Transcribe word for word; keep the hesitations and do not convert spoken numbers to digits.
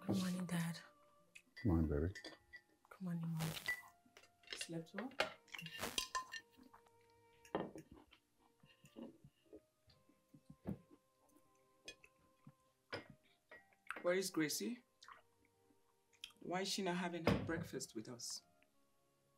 Good morning, Dad. Good morning, baby. Good morning, Mom. Slept well? Where is Gracie? Why is she not having her breakfast with us?